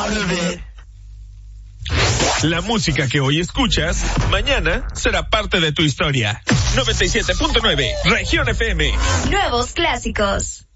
volver. La música que hoy escuchas, mañana será parte de tu historia. 97.9, Región FM. Nuevos clásicos.